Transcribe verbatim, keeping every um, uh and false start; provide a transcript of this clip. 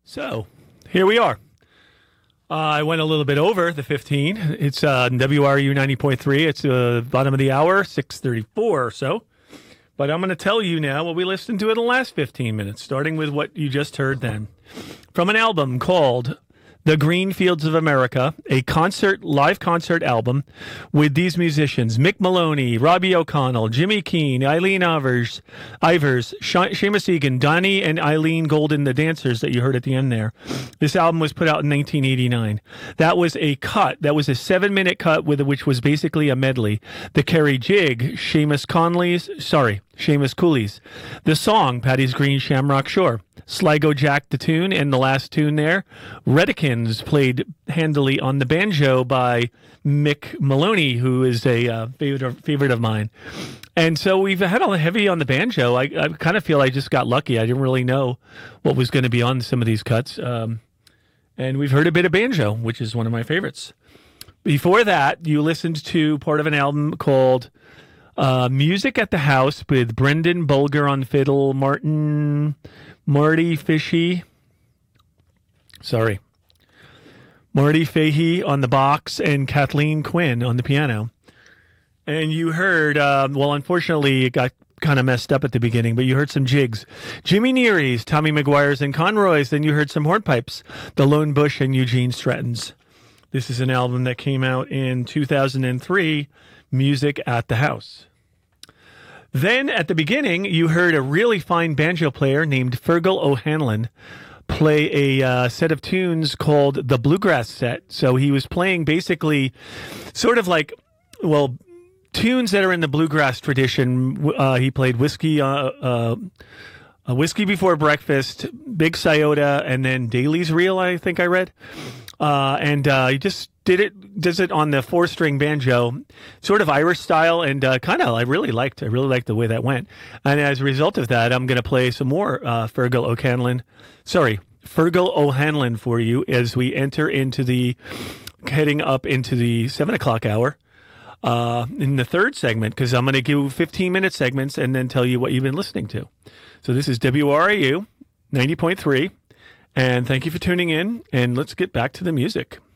So, here we are. Uh, I went a little bit over the fifteen. It's uh, W R U ninety point three. It's the uh, bottom of the hour, six thirty-four or so. But I'm going to tell you now what we listened to in the last fifteen minutes, starting with what you just heard then. From an album called The Green Fields of America, a concert, live concert album with these musicians, Mick Maloney, Robbie O'Connell, Jimmy Keane, Eileen Ivers, Ivers, Sh- Seamus Egan, Donnie and Eileen Golden, the dancers that you heard at the end there. This album was put out in nineteen eighty-nine. That was a cut. That was a seven-minute cut, with which was basically a medley. The Kerry Jig, Seamus Conley's, sorry, Seamus Cooley's. The song, Paddy's Green Shamrock Shore. Sligo Jack the tune, and the last tune there, Redikins, played handily on the banjo by Mick Maloney, who is a uh, favorite, of, favorite of mine. And so we've had a heavy on the banjo. I, I kind of feel I just got lucky. I didn't really know what was going to be on some of these cuts. Um, and we've heard a bit of banjo, which is one of my favorites. Before that, you listened to part of an album called uh, Music at the House with Brendan Bulger on fiddle, Martin... Marty Fishy, sorry, Marty Fahey on the box, and Kathleen Quinn on the piano. And you heard, uh, well, unfortunately, it got kind of messed up at the beginning, but you heard some jigs. Jimmy Neary's, Tommy McGuire's, and Conroy's. Then you heard some hornpipes, the Lone Bush and Eugene Stratton's. This is an album that came out in two thousand three, Music at the House. Then, at the beginning, you heard a really fine banjo player named Fergal O'Hanlon play a uh, set of tunes called the Bluegrass Set. So he was playing basically sort of like, well, tunes that are in the bluegrass tradition. Uh, he played Whiskey, uh, uh, uh, Whiskey Before Breakfast, Big Scioto, and then Daly's Reel, I think I read. Uh, and uh, he just did it, does it on the four-string banjo, sort of Irish style, and uh, kind of I really liked, I really liked the way that went. And as a result of that, I'm going to play some more uh, Fergal O'Hanlon, sorry, Fergal O'Hanlon for you as we enter into the, heading up into the seven o'clock hour uh, in the third segment, because I'm going to give fifteen-minute segments and then tell you what you've been listening to. So this is W R A U ninety point three. And thank you for tuning in, and let's get back to the music.